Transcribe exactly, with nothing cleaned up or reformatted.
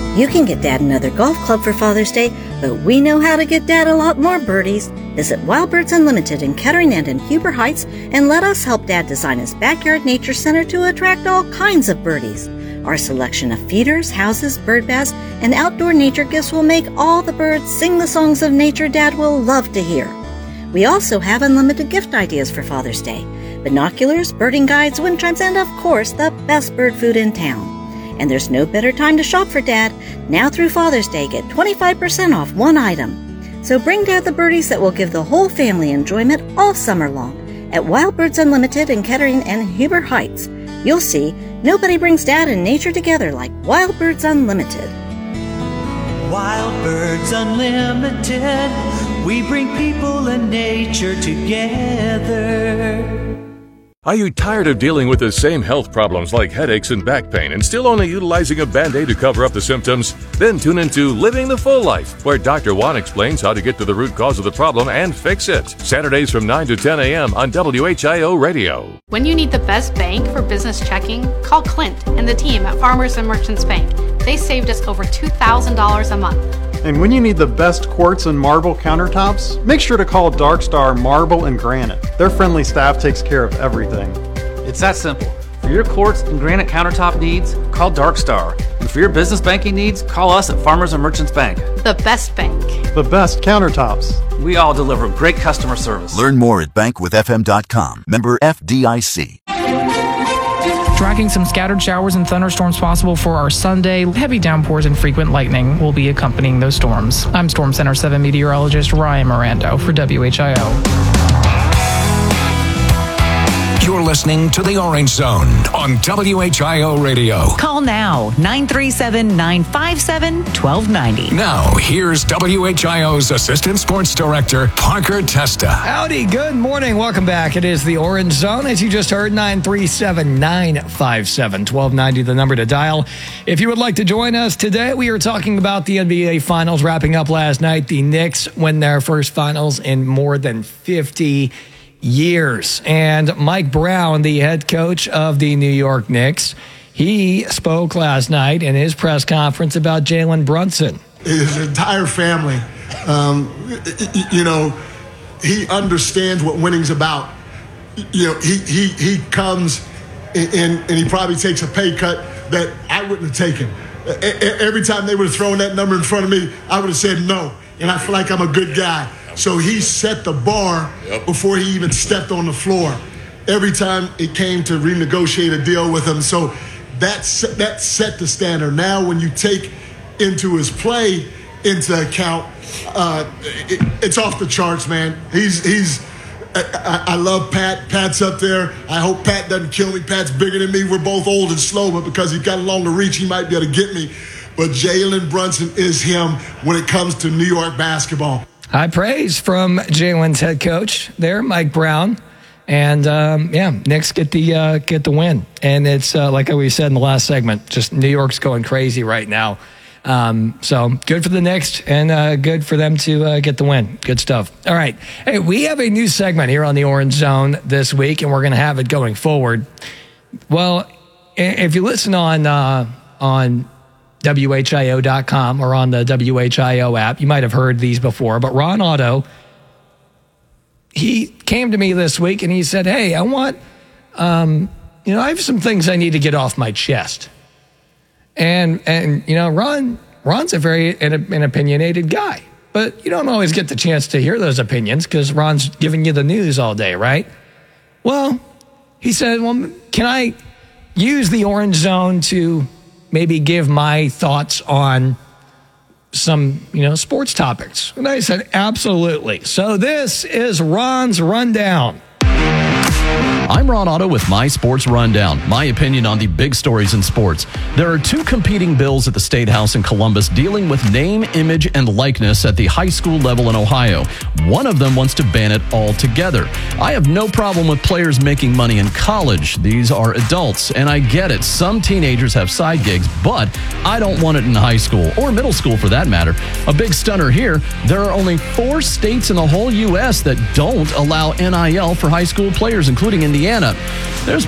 You can get Dad another golf club for Father's Day, but we know how to get Dad a lot more birdies. Visit Wild Birds Unlimited in Kettering and in Huber Heights and let us help Dad design his backyard nature center to attract all kinds of birdies. Our selection of feeders, houses, bird baths, and outdoor nature gifts will make all the birds sing the songs of nature Dad will love to hear. We also have unlimited gift ideas for Father's Day. Binoculars, birding guides, wind chimes, and of course, the best bird food in town. And there's no better time to shop for Dad. Now through Father's Day, get twenty-five percent off one item. So bring Dad the birdies that will give the whole family enjoyment all summer long at Wild Birds Unlimited in Kettering and Huber Heights. You'll see, nobody brings Dad and nature together like Wild Birds Unlimited. Wild Birds Unlimited, we bring people and nature together. Are you tired of dealing with the same health problems like headaches and back pain and still only utilizing a Band-Aid to cover up the symptoms? Then tune into Living the Full Life, where Doctor Juan explains how to get to the root cause of the problem and fix it. Saturdays from nine to ten a.m. on W H I O Radio. When you need the best bank for business checking, call Clint and the team at Farmers and Merchants Bank. They saved us over two thousand dollars a month. And when you need the best quartz and marble countertops, make sure to call Dark Star Marble and Granite. Their friendly staff takes care of everything. It's that simple. For your quartz and granite countertop needs, call Dark Star. And for your business banking needs, call us at Farmers and Merchants Bank. The best bank. The best countertops. We all deliver great customer service. Learn more at bank with f m dot com. Member F D I C. Tracking some scattered showers and thunderstorms possible for our Sunday. Heavy downpours and frequent lightning will be accompanying those storms. I'm Storm Center seven meteorologist Ryan Mirando for W H I O. You're listening to The Orange Zone on W H I O Radio. Call now, nine three seven, nine five seven, one two nine zero. Now, here's W H I O's Assistant Sports Director, Parker Testa. Howdy, good morning. Welcome back. It is The Orange Zone. As you just heard, nine three seven, nine five seven, one two nine zero, the number to dial. If you would like to join us today, we are talking about the N B A Finals wrapping up last night. The Knicks win their first Finals in more than fifty years. And Mike Brown, the head coach of the New York Knicks, he spoke last night in his press conference about Jalen Brunson. His entire family, um, you know, he understands what winning's about. You know, he he he comes in and he probably takes a pay cut that I wouldn't have taken. Every time they would have thrown that number in front of me, I would have said no. And I feel like I'm a good guy. So he set the bar yep. before he even stepped on the floor. Every time it came to renegotiate a deal with him. So that set, that set the standard. Now when you take into his play into account, uh, it, it's off the charts, man. He's he's. I, I love Pat. Pat's up there. I hope Pat doesn't kill me. Pat's bigger than me. We're both old and slow, but because he's got a longer reach, he might be able to get me. But Jalen Brunson is him when it comes to New York basketball. High praise from Jalen's head coach there, Mike Brown. And, um, yeah, Knicks get the uh, get the win. And it's, uh, like we said in the last segment, just New York's going crazy right now. Um, so good for the Knicks and uh, good for them to uh, get the win. Good stuff. All right. Hey, we have a new segment here on the Orange Zone this week, and we're going to have it going forward. Well, if you listen on uh, on W H I O dot com or on the W H I O app, you might have heard these before, but Ron Otto, he came to me this week and he said, hey, I want, um, you know, I have some things I need to get off my chest. And, and you know, Ron, Ron's a very an, an opinionated guy, but you don't always get the chance to hear those opinions because Ron's giving you the news all day, right? Well, he said, well, can I use the Orange Zone to maybe give my thoughts on some, you know, sports topics? And I said, absolutely. So this is Ron's Rundown. I'm Ron Otto with My Sports Rundown, my opinion on the big stories in sports. There are two competing bills at the State House in Columbus dealing with name, image, and likeness at the high school level in Ohio. One of them wants to ban it altogether. I have no problem with players making money in college. These are adults, and I get it. Some teenagers have side gigs, but I don't want it in high school, or middle school for that matter. A big stunner here, there are only four states in the whole U S that don't allow N I L for high school players, including Indiana. There's